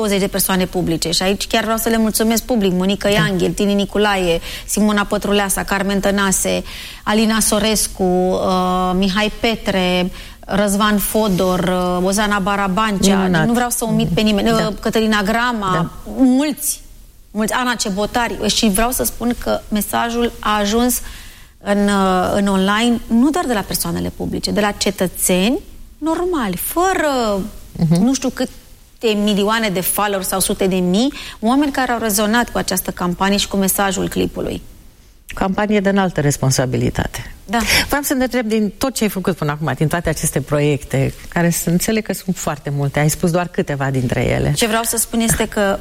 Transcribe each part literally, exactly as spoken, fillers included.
douăzeci de persoane publice și aici chiar vreau să le mulțumesc public: Monica Ianghel, Tini Niculae, Simona Pătruleasa, Carmen Tănase, Alina Sorescu, uh, Mihai Petre, Răzvan Fodor, uh, Ozana Barabancea, nu vreau să omit pe nimeni, da. uh, Cătălina Grama, da. mulți, mulți, Ana Cebotari, și vreau să spun că mesajul a ajuns în, uh, în online nu doar de la persoanele publice, de la cetățeni normali, fără uh-huh. nu știu câte milioane de followers sau sute de mii, oameni care au rezonat cu această campanie și cu mesajul clipului. Campanie de înaltă responsabilitate. Da. Vreau să ne întreb, din tot ce ai făcut până acum, din toate aceste proiecte, care să înțeleg că sunt foarte multe, ai spus doar câteva dintre ele. Ce vreau să spun este că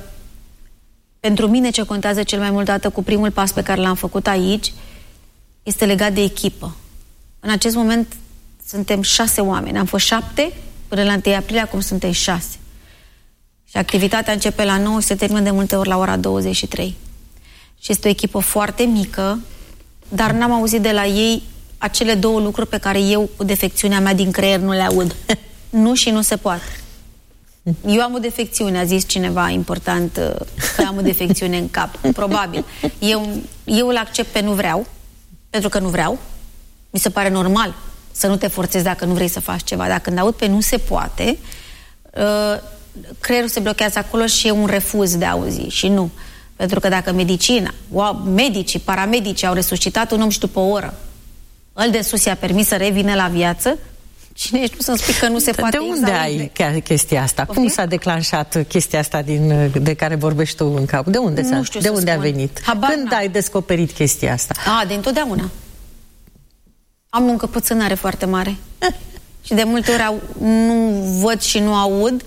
pentru mine ce contează cel mai mult, dată cu primul pas pe care l-am făcut aici, este legat de echipă. În acest moment suntem șase oameni. Am fost șapte până la întâi aprilie, acum suntem șase. Și activitatea începe la nouă și se termină de multe ori la ora douăzeci și trei. Și este o echipă foarte mică, dar n-am auzit de la ei acele două lucruri pe care eu, cu defecțiunea mea din creier, nu le aud. Nu și nu se poate. Eu am o defecțiune, a zis cineva important că am o defecțiune în cap. Probabil. Eu, eu îl accept pe nu vreau, pentru că nu vreau. Mi se pare normal să nu te forțezi dacă nu vrei să faci ceva. Dacă când aud pe nu se poate, creierul se blochează acolo și e un refuz de a auzi și nu. Pentru că dacă medicina, wow, medicii, paramedicii au resuscitat un om și după o oră îl de sus i-a permis să revină la viață, cine ești tu să-mi spui că nu se poate? De unde ai de... chestia asta? Poftim? Cum s-a declanșat chestia asta din, de care vorbești tu în cap? De unde, nu de unde a venit? Habar Când ai descoperit chestia asta? A, de întotdeauna. Am o încăpățânare foarte mare. Și de multe ori au, nu văd și nu aud.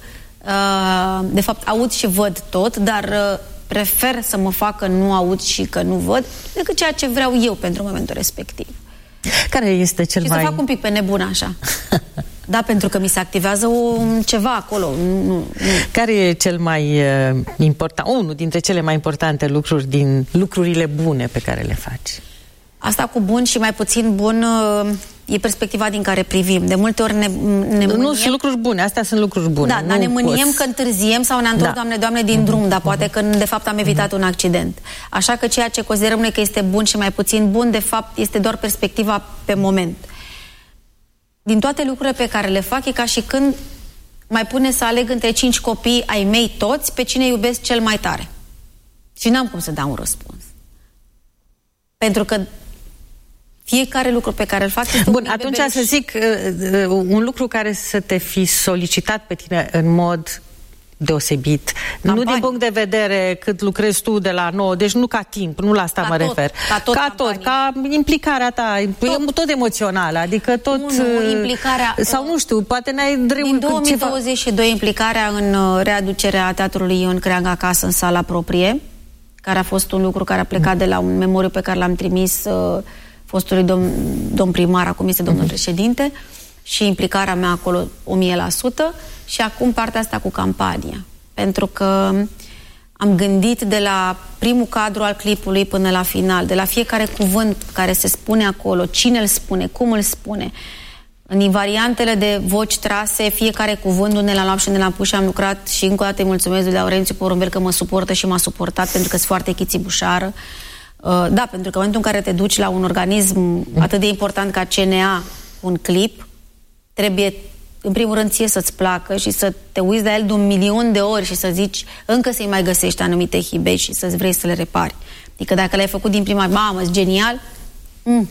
Uh, de fapt, aud și văd tot, dar uh, prefer să mă fac că nu aud și că nu văd, decât ceea ce vreau eu pentru momentul respectiv. Care este cel și mai... să fac un pic pe nebună așa. Da, pentru că mi se activează o, ceva acolo. Nu, nu. Care e cel mai uh, important, unul dintre cele mai importante lucruri din lucrurile bune pe care le faci? Asta cu bun și mai puțin bun uh, e perspectiva din care privim. De multe ori ne, ne mâniem... Nu sunt lucruri bune, astea sunt lucruri bune. Da, dar ne mâniem poți... că întârziem sau ne-am întors, da. Doamne, Doamne, din uh-huh. drum, dar poate că de fapt am evitat uh-huh. un accident. Așa că ceea ce considerăm noi că este bun și mai puțin bun, de fapt este doar perspectiva pe moment. Din toate lucrurile pe care le fac, e ca și când mai pune să aleg între cinci copii ai mei toți pe cine iubesc cel mai tare. Și n-am cum să dau un răspuns. Pentru că fiecare lucru pe care îl fac este bun, atunci să zic uh, un lucru care să te fi solicitat pe tine în mod deosebit. Campanie. Nu din punct de vedere cât lucrezi tu de la nouă, deci nu ca timp, nu la asta ca mă tot, refer. Ca tot, ca, tot ca implicarea ta, tot, tot emoțională, adică tot... Nu, nu, implicarea... Sau nu știu, poate n-ai dreptul... Din două mii douăzeci și doi implicarea în readucerea Teatrului Ion Creangă acasă în sala proprie, care a fost un lucru care a plecat de la un memoriu pe care l-am trimis uh, fostului domn, domn primar, acum este domnul președinte, și implicarea mea acolo o mie la sută, și acum partea asta cu campania. Pentru că am gândit de la primul cadru al clipului până la final, de la fiecare cuvânt care se spune acolo, cine îl spune, cum îl spune, în invariantele de voci trase, fiecare cuvânt unde l-am luat și unde l-am pus, și am lucrat, și încă o dată îi mulțumesc lui Laurențiu Porumbel că mă suportă și m-a suportat, pentru că sunt foarte chițibușară. Uh, da, pentru că în momentul în care te duci la un organism atât de important ca C N A, un clip, trebuie în primul rând ție să-ți placă și să te uiți de el de un milion de ori și să zici încă să-i mai găsești anumite hibei și să-ți vrei să le repari. Adică dacă l-ai făcut din prima, mamă, genial, mm,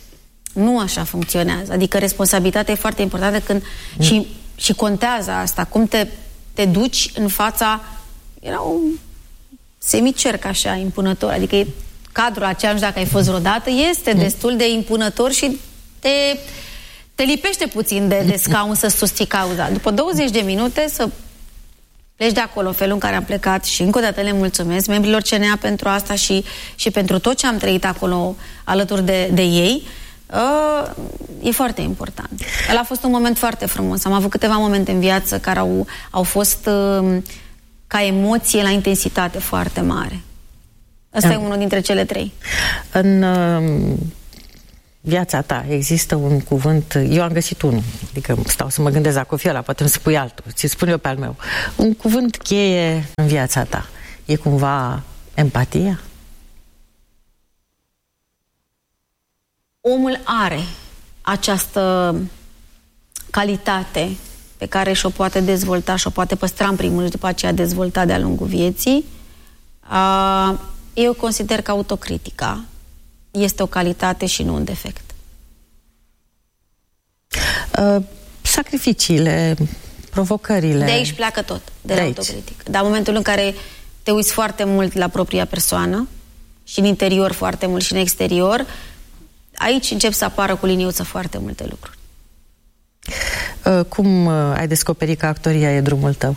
nu așa funcționează. Adică responsabilitatea e foarte importantă când mm. și, și contează asta. Cum te, te duci în fața... Era un semicerc așa, impunător. Adică e, cadrul aceea, nu știu dacă ai fost vreodată, este mm. destul de impunător și te... te lipește puțin de, de scaun să susții cauza. După douăzeci de minute să pleci de acolo, felul în care am plecat, și încă o dată le mulțumesc membrilor C N A pentru asta și, și pentru tot ce am trăit acolo alături de, de ei, uh, e foarte important. El a fost un moment foarte frumos. Am avut câteva momente în viață care au, au fost uh, ca emoție la intensitate foarte mare. Ăsta da. E unul dintre cele trei. În... Uh... viața ta, există un cuvânt, eu am găsit unul, adică stau să mă gândesc dacă o fi ăla, poate îmi spui altul, ți-l spun eu pe al meu. Un cuvânt cheie în viața ta e cumva empatia? Omul are această calitate pe care și-o poate dezvolta și-o poate păstra în primul și după aceea dezvolta de-a lungul vieții. Eu consider că autocritica este o calitate și nu un defect. Uh, sacrificiile, provocările... De aici pleacă tot, de, de la autocritică. Dar în momentul în care te uiți foarte mult la propria persoană, și în interior foarte mult și în exterior, aici încep să apară cu liniuță foarte multe lucruri. Uh, cum uh, ai descoperit că actoria e drumul tău?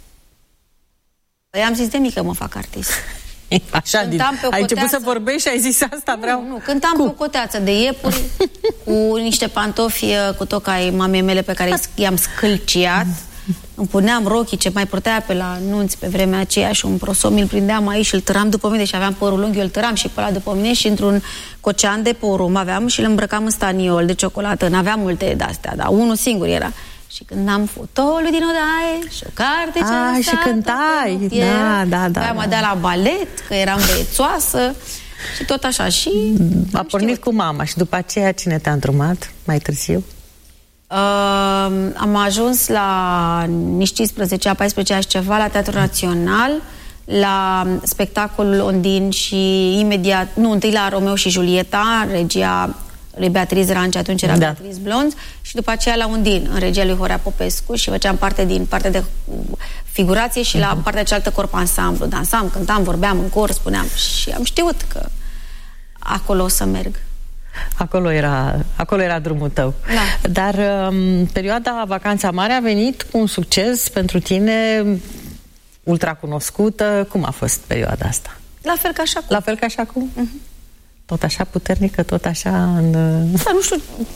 Păi am zis de mică mă fac artist. Așa, din, ai început să vorbești și ai zis asta, nu, vreau... Nu, cântam cu o coteață de iepuri, cu niște pantofi cu toca ai mamei mele pe care i-am scâlciat. Îmi puneam rochii ce mai purtea pe la nunți pe vremea aceea și un prosomil prindeam aici și îl tăram după mine, deși aveam părul lung, eu îl tăram și pe ăla după mine și într-un cocean de porum aveam și îl îmbrăcam în staniol de ciocolată. N-aveam multe de-astea, dar unul singur era. Și când am fotoliu din odaie și o carte ce ah, și cântai, da, da, da. Mă dea la balet, că eram băiețoasă și tot așa. Și a pornit știut. Cu mama și după aceea cine te-a îndrumat mai târziu? Uh, am ajuns la nici cincisprezece, paisprezece ani și ceva la Teatrul Național, la spectacolul Ondine și imediat, nu, întâi la Romeo și Julieta, regia lui Beatriz Ranci, atunci era da. Beatriz Blonz, și după aceea la Undin, în regia lui Horea Popescu, și făceam parte din partea de figurație și uh-huh. la partea cealaltă corp ansamblu. Dansam, cântam, vorbeam în cor, spuneam și am știut că acolo o să merg. Acolo era, acolo era drumul tău. Da. Dar um, perioada Vacanța Mare a venit cu un succes pentru tine ultra cunoscută. Cum a fost perioada asta? La fel ca așa. La fel ca așa acum? Uh-huh. Tot așa puternică, tot așa în... Da, nu știu,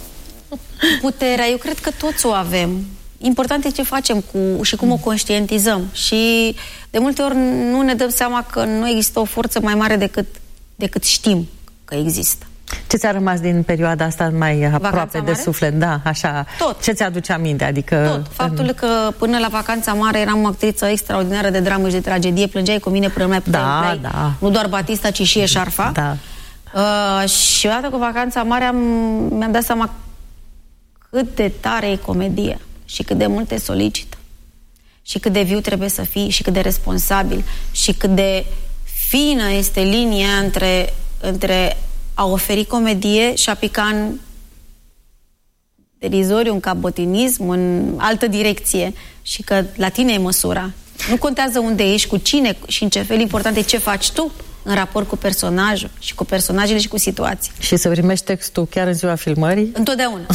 puterea, eu cred că toți o avem. Important e ce facem cu, și cum o conștientizăm. Și de multe ori nu ne dăm seama că nu există o forță mai mare decât, decât știm că există. Ce ți-a rămas din perioada asta mai aproape Vacanța de mare? Suflet? Da, așa. Tot. Ce ți-aduce aminte? Adică... Tot. Faptul în... că până la Vacanța Mare eram o actriță extraordinară de dramă și de tragedie, plângeai cu mine până mai puteai da, play. da. Nu doar Batista, ci și Eșarfa. Da. Uh, și odată cu Vacanța Mare am, mi-am dat seama cât de tare e comedie și cât de mult te solicită și cât de viu trebuie să fii și cât de responsabil și cât de fină este linia între, între a oferi comedie și a pica în derizoriu, în cabotinism, în altă direcție și că la tine e măsura. Nu contează unde ești, cu cine și în ce fel, important e ce faci tu în raport cu personajul și cu personajele și cu situații. Și să primești textul chiar în ziua filmării? Întotdeauna.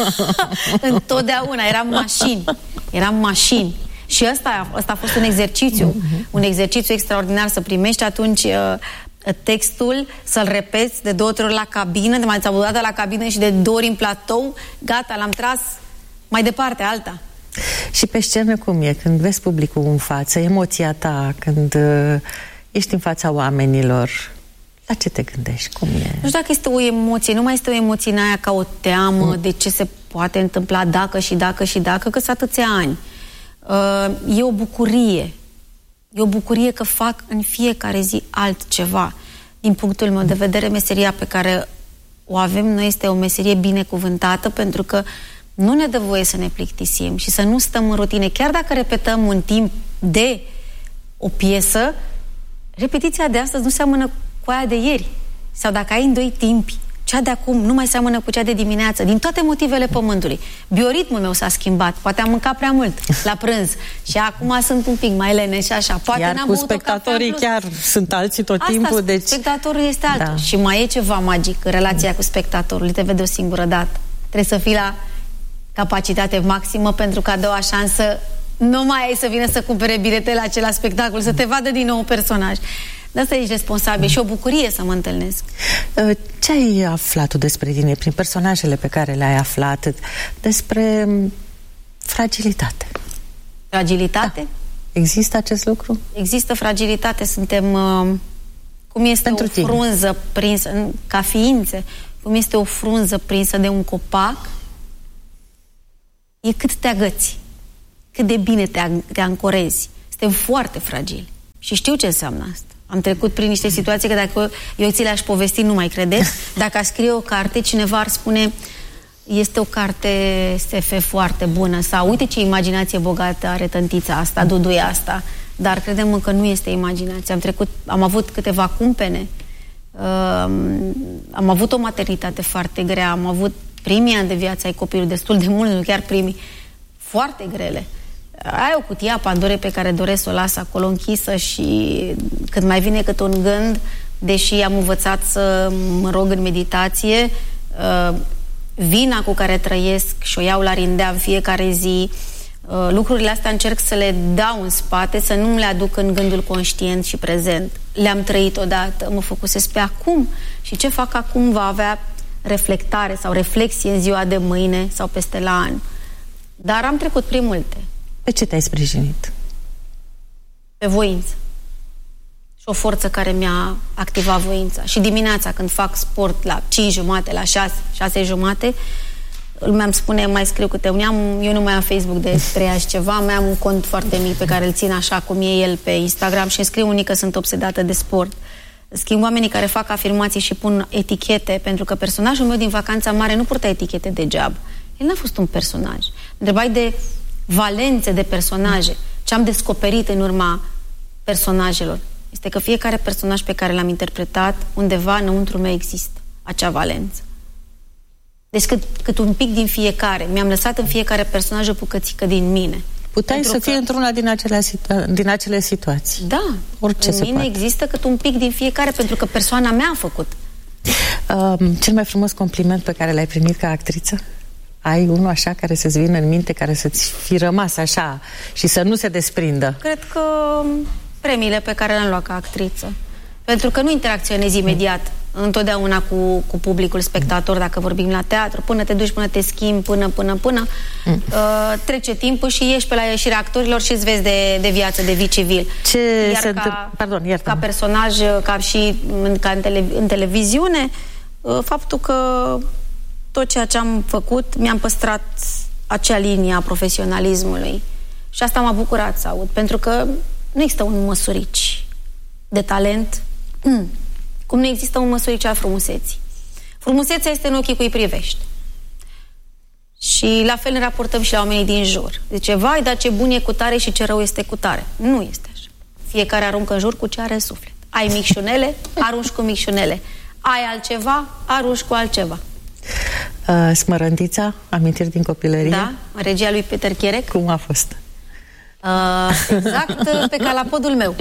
Întotdeauna. Eram mașini. Eram mașini. Și ăsta, ăsta a fost un exercițiu. Uh-huh. Un exercițiu extraordinar să primești atunci uh, textul, să-l repeți de două, trei ori la cabină, de mai ți-a dat la cabină și de două ori în platou. Gata, l-am tras mai departe, alta. Și pe scenă cum e? Când vezi publicul în față, emoția ta, când... Uh... ești în fața oamenilor, la ce te gândești? Cum e? Nu știu dacă este o emoție, nu mai este o emoție în aia ca o teamă mm. de ce se poate întâmpla dacă și dacă și dacă, că sunt atâția ani. Uh, e o bucurie. E o bucurie că fac în fiecare zi altceva. Din punctul meu de vedere, meseria pe care o avem noi este o meserie binecuvântată, pentru că nu ne dă voie să ne plictisim și să nu stăm în rutine. Chiar dacă repetăm un timp de o piesă, repetiția de astăzi nu seamănă cu aia de ieri. Sau dacă ai în doi timpi, cea de acum nu mai seamănă cu cea de dimineață, din toate motivele pământului. Bioritmul meu s-a schimbat. Poate am mâncat prea mult la prânz și acum sunt un pic mai lene și așa. Poate iar n-am cu spectatorii chiar sunt alții tot Asta, timpul. Deci... spectatorul este altul. Da. Și mai e ceva magic în relația cu spectatorul. Te vede o singură dată. Trebuie să fii la capacitate maximă, pentru că a doua șansă nu mai ai să vină să cumpere bilete la acela spectacol, să te vadă din nou un personaj. De asta ești responsabil și o bucurie să mă întâlnesc. Ce ai aflat tu despre tine prin personajele pe care le-ai aflat? Despre fragilitate. Fragilitate? Da. Există acest lucru? Există fragilitate. Suntem, cum este pentru o frunză prinsă, ca ființe, cum este o frunză prinsă de un copac, e cât te agăți, cât de bine te, te ancorezi. Suntem foarte fragili și știu ce înseamnă asta. Am trecut prin niște situații că dacă eu ți le-aș povesti, nu mai credeți. Dacă aș scrie o carte, cineva ar spune este o carte S F foarte bună sau uite ce imaginație bogată are tântița asta, duduia asta. Dar credem că nu este imaginație. Am trecut, am avut câteva cumpene, uh, am avut o maternitate foarte grea, am avut primii ani de viață ai copilului, destul de mult, nu chiar primii, foarte grele. Ai o cutie a Pandorei pe care doresc să o las acolo închisă și când mai vine cât un gând, deși am învățat să mă rog în meditație, uh, vina cu care trăiesc și o iau la rindea în fiecare zi, uh, lucrurile astea încerc să le dau în spate, să nu le aduc în gândul conștient și prezent. Le-am trăit odată, mă focusez pe acum și ce fac acum va avea reflectare sau reflexie în ziua de mâine sau peste la an. Dar am trecut prin multe. Pe ce te-ai sprijinit? Pe voință. Și o forță care mi-a activat voința. Și dimineața când fac sport la cinci jumate, la șase, șase jumate, lumea îmi spune, mai scriu câte un am, eu nu mai am Facebook de trei ani și ceva, mai am un cont foarte mic pe care îl țin așa cum e el pe Instagram și îmi scriu unii că sunt obsedată de sport. Schimb oamenii care fac afirmații și pun etichete, pentru că personajul meu din Vacanța Mare nu purta etichete degeaba. El n-a fost un personaj. Întrebai de valențe de personaje. Ce am descoperit în urma personajelor este că fiecare personaj pe care l-am interpretat, undeva înăuntru meu există acea valență. Deci cât, cât un pic din fiecare. Mi-am lăsat în fiecare personaj o bucățică din mine. Puteai să fii că... într-una din acele, situa- din acele situații. Da. Orice în se mine poate. Există cât un pic din fiecare, pentru că persoana mea a făcut. Uh, cel mai frumos compliment pe care l-ai primit ca actriță? Ai unul așa care să-ți vină în minte, care să-ți fi rămas așa și să nu se desprindă? Cred că premiile pe care le-am luat ca actriță. Pentru că nu interacționezi imediat întotdeauna cu, cu publicul spectator, dacă vorbim la teatru, până te duci, până te schimbi, până, până, până mm. uh, trece timpul și ieși pe la ieșirea actorilor și îți vezi de, de viață, de vii civil. Ce Iar se ca, Pardon, iartă-mă. ca personaj, ca și în, ca în, tele, în televiziune, uh, faptul că tot ceea ce am făcut, mi-am păstrat acea linie a profesionalismului. Și asta m-a bucurat să aud, pentru că nu există un măsurici de talent, mm. cum nu există un măsurici al frumuseții. Frumusețea este în ochii cui privești. Și la fel ne raportăm și la oamenii din jur. Zice, vai, dar ce bun e cu tare și ce rău este cu tare. Nu este așa. Fiecare aruncă în jur cu ce are în suflet. Ai micșunele, arunci cu micșunele. Ai altceva, arunci cu altceva. Uh, Smărândița, amintiri din copilărie? Da, regia lui Peter Chierec. Cum a fost? Uh, exact pe calapodul meu.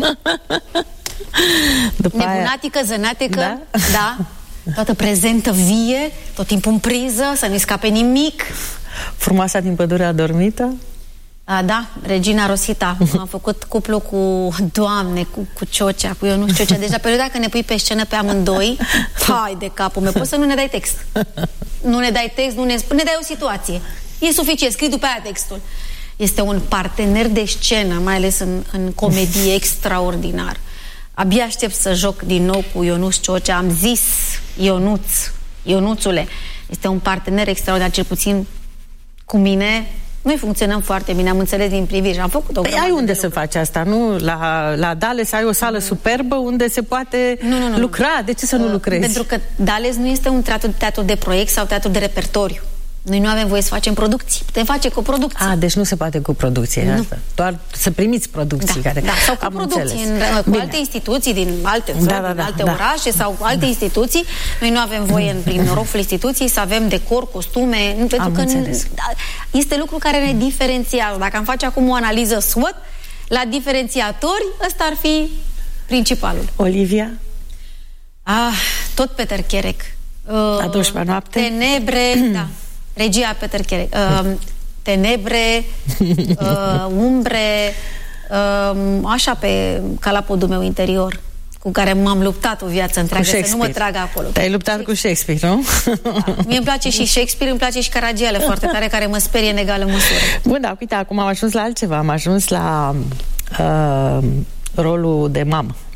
După Nebunatică, aia... zănatecă, da? Da, toată prezentă, vie, tot timpul în priză, să nu-i scape nimic. Frumoasa din pădurea adormită? A, da, Regina Rosita. Am făcut cuplu cu Doamne, cu, cu Ciocea, cu Ionuț Ciocea. Deci la perioada când ne pui pe scenă pe amândoi, hai de capul meu, poți să nu ne dai text. Nu ne dai text, nu ne spune, ne dai o situație. E suficient, scrii după aia textul. Este un partener de scenă, mai ales în, în comedie, extraordinar. Abia aștept să joc din nou cu Ionuț Ciocea. Am zis, Ionuț, Ionuțule, este un partener extraordinar, cel puțin cu mine. Noi funcționăm foarte bine, am înțeles din priviri. Am făcut o păi ai unde să faci asta, nu? La, la Dales ai o sală mm. superbă unde se poate nu, nu, nu, lucra. De ce să nu lucrezi? Pentru că Dales nu este un teatru, teatru de proiect sau teatru de repertoriu. Noi nu avem voie să facem producții. Putem face coproducții. A, deci nu se poate cu producție. Nu. Asta. Doar să primiți producții. Da, care da. Sau cu producții în, cu Bine. alte instituții din alte țări, da, da, din alte da, orașe da. sau alte instituții. Noi nu avem voie în, prin norocul instituției să avem decor, costume. Pentru am că înțeles. Este lucru care ne diferențiază. Dacă am face acum o analiză SWOT, la diferențiatori, ăsta ar fi principalul. Olivia? Ah, tot Peter Chierec. Uh, A doisprezecea noapte? Tenebre, da. Regia Peter Chierec. Uh, tenebre, uh, umbre, uh, așa pe calapodul meu interior, cu care m-am luptat o viață întreagă, să nu mă tragă acolo. Te-ai luptat cu Shakespeare, nu? Da. Mie îmi place și Shakespeare, îmi place și Caragiale foarte tare, care mă sperie în egală măsură. Bun, da, uite, acum am ajuns la altceva. Am ajuns la uh, rolul de mamă.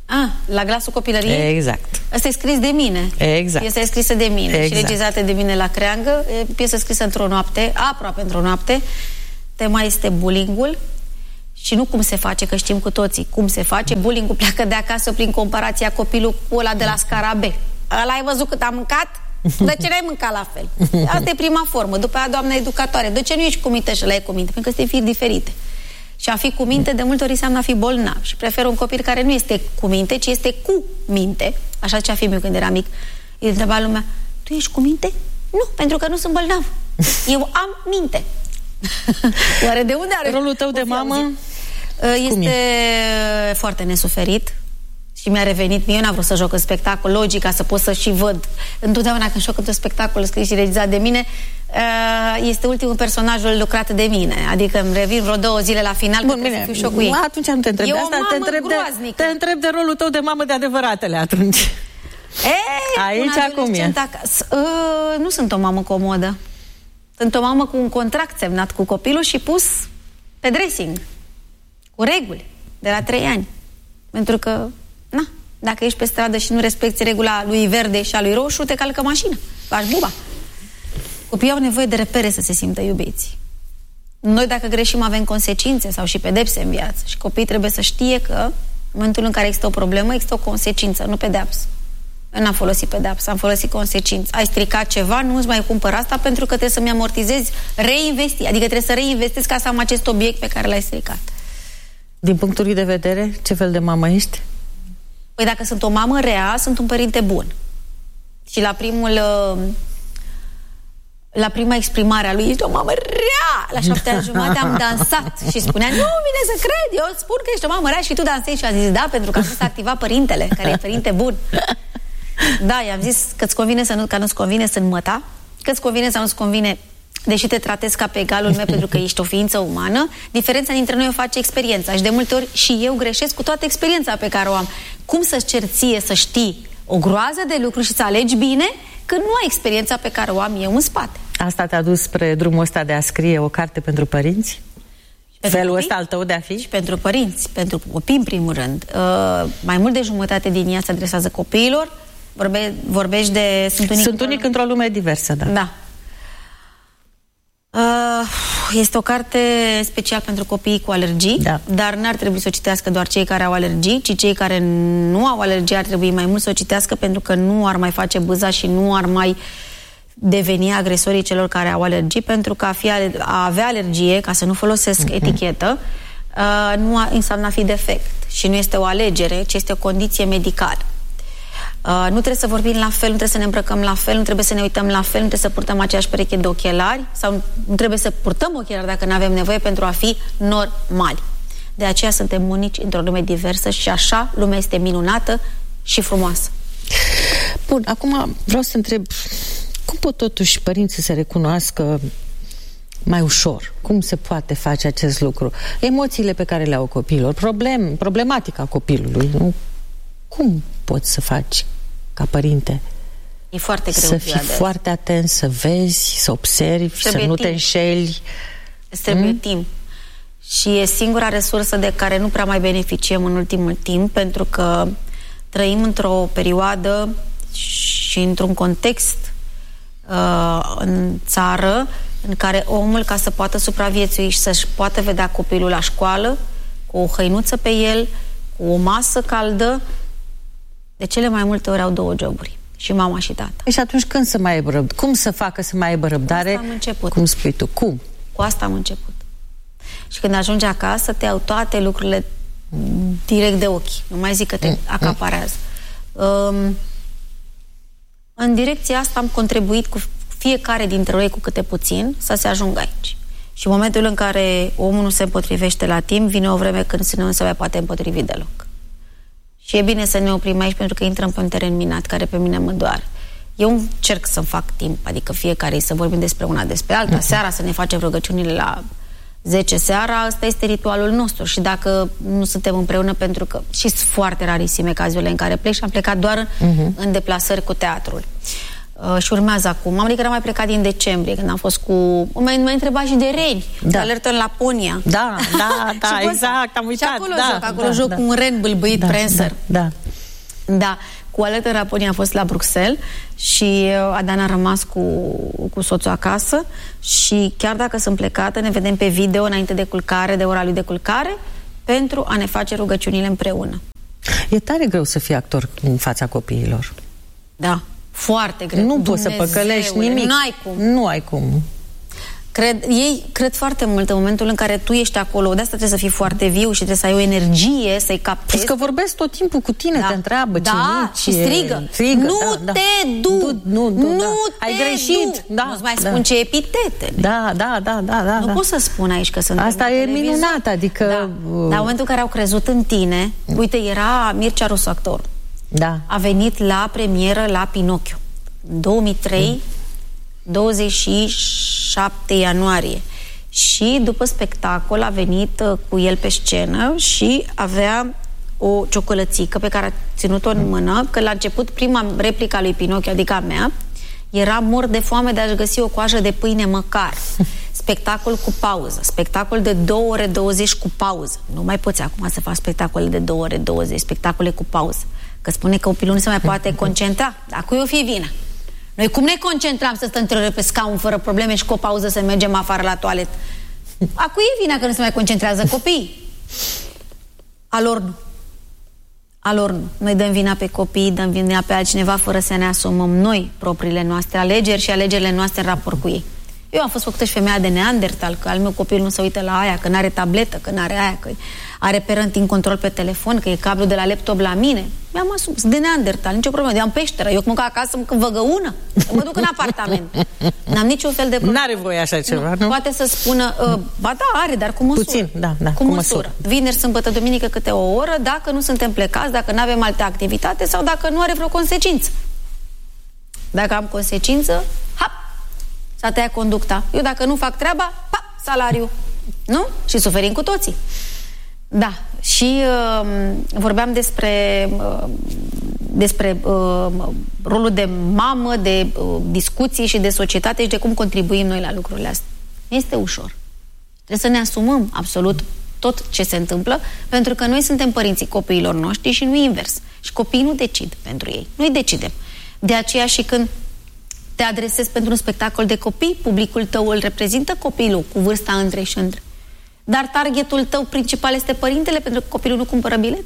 Ah, la glasul copilăriei? Exact. Asta e scris de mine. Exact. Piesa e scrisă de mine exact. Și regizată de mine la creangă. E piesă scrisă într-o noapte, aproape într-o noapte. Tema este bullying-ul. Și nu cum se face, că știm cu toții cum se face. Bullying-ul pleacă de acasă prin comparația copilul cu ăla de la scara B. Ăla ai văzut cât a mâncat? De ce n-ai mâncat la fel? Asta e prima formă. După aia, doamna educatoare, de ce nu ești cu minte și ăla e cu minte? Pentru că sunt firi diferite. Și a fi cu minte de multe ori înseamnă a fi bolnav. Și prefer un copil care nu este cu minte, ci este cu minte. Așa zicea fiul meu când era mic. Îi întreba lumea, tu ești cu minte? Nu, pentru că nu sunt bolnav. Eu am minte. Oare de unde are? Rolul tău de mamă? Este foarte nesuferit. Și mi-a revenit, mie n-am vrut să joc în spectacol, logic, ca să pot să și văd. Întotdeauna când joc într-un spectacol scris și regizat de mine, este ultimul personajul lucrat de mine. Adică îmi revin vreo două zile la final. Bun, bine, să fiu și eu cu ei. Atunci nu te întreb de asta, te întreb de, te întreb de rolul tău de mamă de adevăratele atunci. Ei, aici cum e? Acasă. Uh, nu sunt o mamă comodă. Sunt o mamă cu un contract semnat cu copilul și pus pe dressing. Cu reguli. De la trei ani. Pentru că na, dacă ești pe stradă și nu respecti regula lui verde și a lui roșu, te calcă mașina. Faci buba. Copiii au nevoie de repere să se simtă iubiți. Noi, dacă greșim, avem consecințe sau și pedepse în viață. Și copiii trebuie să știe că în momentul în care există o problemă, există o consecință, nu pedeapsă. Eu n-am folosit pedeapsă, am folosit consecință. Ai stricat ceva, nu îți mai cumpăr asta pentru că trebuie să-mi amortizezi, reinvesti. Adică trebuie să reinvestezi ca să am acest obiect pe care l-ai stricat. Din punctul de vedere, ce fel de mamă ești? Păi dacă sunt o mamă rea, sunt un părinte bun. Și la primul la prima exprimare a lui, ești o mamă rea! La șapte ani jumate am dansat și spunea, nu vine să cred, eu spun că ești o mamă rea și tu dansezi. Și a zis, da, pentru că am s-a activat părintele, care e părinte bun. Da, i-am zis că-ți convine să nu, că nu-ți convine să înmăta, că-ți convine sau nu-ți convine, deși te tratezi ca pe egalul meu pentru că ești o ființă umană. Diferența dintre noi o face experiența și de multe ori și eu greșesc cu toată experiența pe care o am. Cum să-ți cer ție să știi o groază de lucruri și să alegi bine când nu ai experiența pe care o am eu în spate? Asta te-a dus spre drumul ăsta de a scrie o carte pentru părinți? Pentru felul ăsta al tău de a fi? Și pentru părinți, pentru copii în primul rând. Uh, mai mult de jumătate din ea se adresează copiilor. Vorbe, vorbești de... Sunt unic, Sunt unic într-o lume diversă, da. Da. Este o carte special pentru copiii cu alergii, da. Dar n-ar trebui să o citească doar cei care au alergii, ci cei care nu au alergii ar trebui mai mult să o citească pentru că nu ar mai face bâza și nu ar mai deveni agresorii celor care au alergii, pentru că a, fi, a avea alergie, ca să nu folosesc uh-huh. etichetă, nu înseamnă a fi defect și nu este o alegere, ci este o condiție medicală. Uh, nu trebuie să vorbim la fel, nu trebuie să ne îmbrăcăm la fel, nu trebuie să ne uităm la fel, nu trebuie să purtăm aceeași pereche de ochelari sau nu trebuie să purtăm ochelari dacă nu avem nevoie pentru a fi normali. De aceea suntem unici într-o lume diversă și așa lumea este minunată și frumoasă. Bun, acum vreau să întreb, cum pot totuși părinții să se recunoască mai ușor? Cum se poate face acest lucru? Emoțiile pe care le au copiilor, problem, problematica copilului, nu? Cum poți să faci ca părinte? E foarte greu. Să fii foarte atent, să vezi, să observi, să nu te înșeli. Îți trebuie mm? timp. Și e singura resursă de care nu prea mai beneficiem în ultimul timp, pentru că trăim într-o perioadă și într-un context uh, în țară în care omul, ca să poată supraviețui și să-și poată vedea copilul la școală, cu o hăinuță pe el, cu o masă caldă, de cele mai multe ori au două joburi. Și mama și tata. Și atunci când să mai aibă răbdare? Cum să facă să mai aibă răbdare? Cu asta am început. Cum spui tu? Cum? Cu asta am început. Și când ajungi acasă, te iau toate lucrurile direct de ochi. Nu mai zic că te acaparează. Um, în direcția asta am contribuit cu fiecare dintre noi cu câte puțin să se ajungă aici. Și în momentul în care omul nu se împotrivește la timp, vine o vreme când nu se mai poate împotrivi deloc. Și e bine să ne oprim aici pentru că intrăm pe un teren minat care pe mine mă doare. Eu încerc să fac timp, adică fiecare să vorbim despre una despre alta, uh-huh. seara să ne facem rugăciunile la zece seara, ăsta este ritualul nostru și dacă nu suntem împreună, pentru că și sunt foarte rarisime cazurile în care plec și am plecat doar uh-huh. în deplasări cu teatrul. Uh, și urmează acum. Adică n-am mai plecat din decembrie, când am fost cu... M-ai întrebat și de reni, da. De alertă în Laponia. Da, da, da, exact, am uitat. Și acolo da, joc, acolo da, joc da. cu un ren bâlbâit, da, prenser. Da, da. Da, cu Alătă Raponia a fost la Bruxelles și Adana a rămas cu, cu soțul acasă și chiar dacă sunt plecată, ne vedem pe video înainte de culcare, de ora lui de culcare, pentru a ne face rugăciunile împreună. E tare greu să fii actor în fața copiilor. Da, foarte greu. Nu poți să păcălești nimic. Nu ai cum. Nu ai cum. Cred, ei cred foarte mult în momentul în care tu ești acolo, de asta trebuie să fii foarte viu și trebuie să ai o energie, să-i captezi. Că vorbesc tot timpul cu tine, da. Te întreabă da, ce și strigă. strigă Nu da, te da. du! Du, nu, nu, nu da. te Ai greșit! Du. Da, Nu-ți mai da. spun ce epitete. Da, da, da, da, da. Nu da. pot să spun aici că sunt. Asta e minunat, adică... Da. Dar în momentul în care au crezut în tine, uite, era Mircea Rusu, actor. Da. A venit la premieră la Pinocchio. două mii trei, mm. douăzeci și șapte ianuarie. Și după spectacol a venit uh, cu el pe scenă și avea o ciocolățică pe care a ținut-o în mână, că la început prima replică a lui Pinocchio, adică a mea, era mor de foame de a-și găsi o coajă de pâine măcar. Spectacol cu pauză, spectacol de două ore douăzeci cu pauză. Nu mai poți acum să faci spectacole de două ore douăzeci, spectacole cu pauză. Că spune că copilul nu se mai poate concentra. Dar cui o fi vina? Noi cum ne concentrăm să stăm trei ore pe scaun fără probleme și cu o pauză să mergem afară la toaletă? A cui e vina că nu se mai concentrează copiii? A lor nu. A lor nu. Noi dăm vina pe copii, dăm vina pe altcineva fără să ne asumăm noi propriile noastre alegeri și alegerile noastre în raport cu ei. Eu am fost făcută și femeia de Neandertal, că al meu copil nu se uită la aia, că n-are tabletă, că n-are aia, că are parenting control pe telefon, că e cablu de la laptop la mine. Mi-am asumat, de Neandertal, nicio problemă, eu am peșteră, eu mănânc acasă, când vă găună, mă duc în apartament. N-am niciun fel de problemă. N-are voie așa ceva, nu? nu? Poate să spună, uh, ba da, are, dar cu măsură. Puțin, da, da, cu, cu măsură. măsură. Vineri, sâmbătă, duminică câte o oră, dacă nu suntem plecați, dacă nu avem alte activitate sau dacă nu are vreo consecință. Dacă am consecință, hap, s-a tăiat conducta. Eu dacă nu fac treaba, pa, salariu. Nu? Și suferim cu toții. Da. Și uh, vorbeam despre uh, despre uh, rolul de mamă, de uh, discuții și de societate și de cum contribuim noi la lucrurile astea. Este ușor. Trebuie să ne asumăm absolut tot ce se întâmplă, pentru că noi suntem părinții copiilor noștri și nu invers. Și copiii nu decid pentru ei. Noi decidem. De aceea și când te adresezi pentru un spectacol de copii, publicul tău îl reprezintă copilul cu vârsta între și între. Dar targetul tău principal este părintele, pentru că copilul nu cumpără bilet.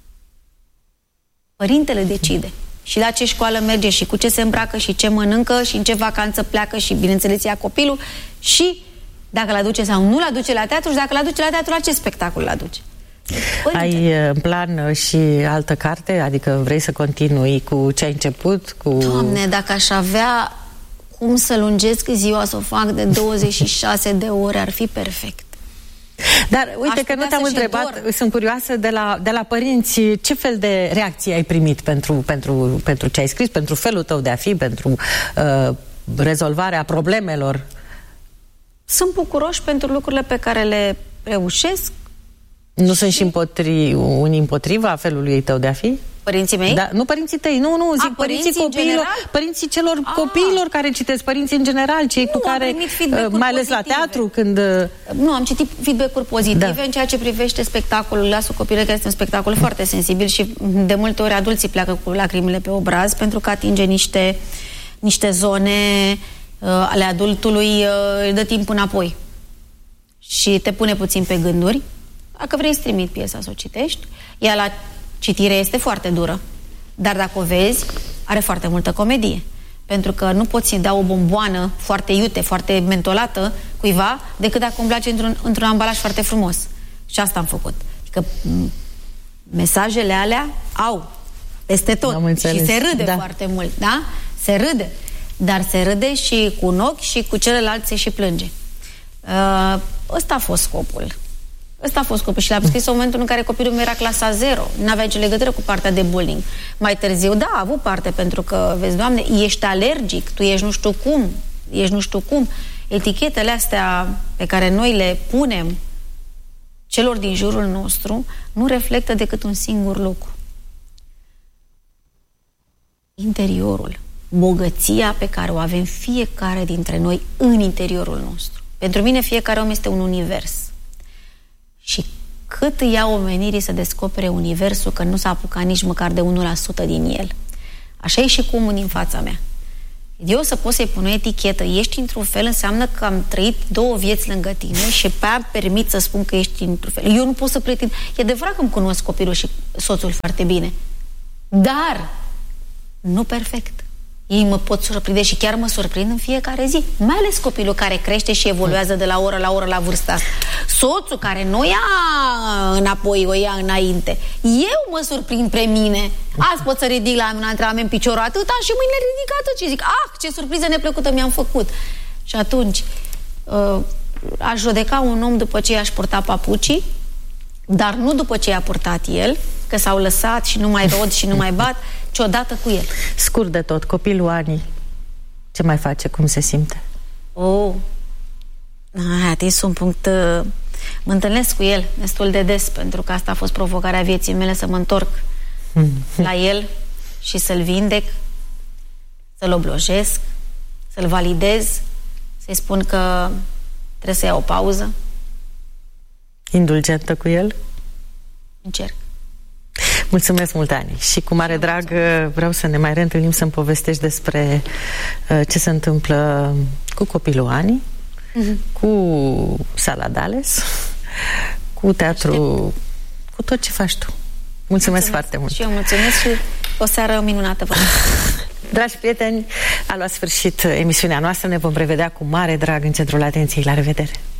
Părintele decide. Și la ce școală merge și cu ce se îmbracă și ce mănâncă și în ce vacanță pleacă și, bineînțeles, ia copilul și dacă l-aduce sau nu l-aduce la teatru și dacă l-aduce la teatru, la ce spectacol l-aduce. Ai în plan și altă carte? Adică vrei să continui cu ce ai început? Cu... Doamne, dacă aș avea cum să lungesc ziua să o fac de douăzeci și șase de ore, ar fi perfect. Dar uite că nu te-am întrebat, sunt curioasă de la, de la părinți, ce fel de reacții ai primit pentru, pentru, pentru ce ai scris, pentru felul tău de a fi, pentru uh, rezolvarea problemelor? Sunt bucuroși pentru lucrurile pe care le reușesc. Nu sunt și împotri, unii împotriva felului tău de a fi? Părinții mei? Da, nu părinții tăi, nu, nu, zic a, părinții, părinții copiilor, părinții celor a. copiilor care citesc, părinții în general, cei nu, cu care, mai ales pozitive. La teatru, când... Nu, am citit feedback-uri pozitive da. în ceea ce privește spectacolul Lasul Copilului, care este un spectacol foarte sensibil și de multe ori adulții pleacă cu lacrimile pe obraz pentru că atinge niște, niște zone uh, ale adultului, uh, îl dă timp înapoi și te pune puțin pe gânduri. Dacă vrei să trimit piesa să o citești, ea la citire este foarte dură, dar dacă o vezi, are foarte multă comedie. Pentru că nu poți să-i dea o bomboană foarte iute, foarte mentolată cuiva, decât dacă îmi place într-un, într-un ambalaj foarte frumos. Și asta am făcut. Adică mesajele alea au peste tot. Și se râde da. foarte mult, da? Se râde. Dar se râde și cu un ochi și cu celălalt se și plânge. Uh, ăsta a fost scopul. Ăsta a fost copil și l-am scris în momentul în care copilul meu era clasa zero. N-avea nicio legătură cu partea de bullying. Mai târziu, da, a avut parte, pentru că, vezi, Doamne, ești alergic, tu ești nu știu cum, ești nu știu cum. Etichetele astea pe care noi le punem celor din jurul nostru nu reflectă decât un singur lucru. Interiorul. Bogăția pe care o avem fiecare dintre noi în interiorul nostru. Pentru mine fiecare om este un univers. Și cât ia omenirii să descopere universul, că nu s-a apucat nici măcar de unu la sută din el. Așa e și cu omul din fața mea. Eu să pot să-i pun o etichetă, ești într-un fel, înseamnă că am trăit două vieți lângă tine și pe aia permit să spun că ești într-un fel. Eu nu pot să pretind. E adevărat că îmi cunosc copilul și soțul foarte bine, dar nu perfect. Ei mă pot surprinde și chiar mă surprind în fiecare zi. Mai ales copilul care crește și evoluează de la oră la oră la vârsta asta. Soțul care nu ia înapoi, o ia înainte. Eu mă surprind pe mine. Azi pot să ridic la un antrenament piciorul atâta și mâine ridic atât și zic, ah, ce surpriză neplăcută mi-am făcut. Și atunci uh, aș judeca un om după ce i-aș purta papucii, dar nu după ce i-a purtat el, că s-au lăsat și nu mai rod și nu mai bat, ci odată cu el. Scurt de tot, copilul Ani, ce mai face, cum se simte? Oh, ai atins un punct. Uh, mă întâlnesc cu el destul de des, pentru că asta a fost provocarea vieții mele, să mă întorc mm. la el și să-l vindec, să-l oblojesc, să-l validez, să-i spun că trebuie să iau o pauză. Indulgentă cu el? Încerc. Mulțumesc mult, Ani. Și cu mare drag vreau să ne mai reîntâlnim, să-mi povestești despre uh, ce se întâmplă cu copilul Ani, mm-hmm. cu Sala Dales, cu teatru, Aștept. cu tot ce faci tu. Mulțumesc, mulțumesc foarte mult. Și eu mulțumesc și o seară minunată. Dragi prieteni, a luat sfârșit emisiunea noastră. Ne vom revedea cu mare drag în centrul atenției. La revedere!